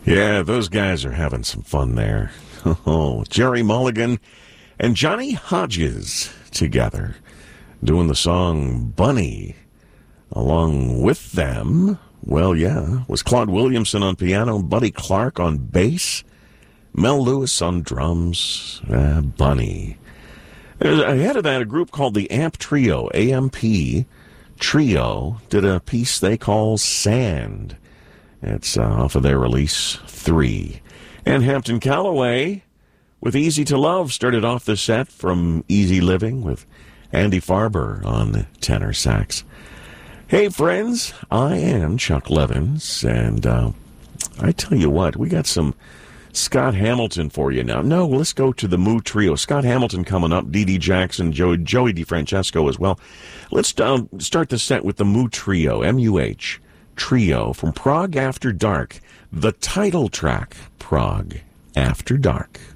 Yeah, those guys are having some fun there. Oh, Jerry Mulligan and Johnny Hodges together doing the song Bunny. Along with them, was Claude Williamson on piano, Buddy Clark on bass, Mel Lewis on drums, Bunny. Ahead of that, a group called the AMP Trio, A-M-P Trio, did a piece they call Sand. It's off of their release 3. And Hampton Callaway with Easy to Love started off the set from Easy Living with Andy Farber on tenor sax. Hey, friends, I am Chuck Levins, and I tell you what, we got some Scott Hamilton for you now. No, let's go to the Moo Trio. Scott Hamilton coming up, Dee Dee Jackson, Joey DeFrancesco as well. Let's start the set with the Moo Trio, M-U-H, Trio, from Prague After Dark, the title track, Prague After Dark.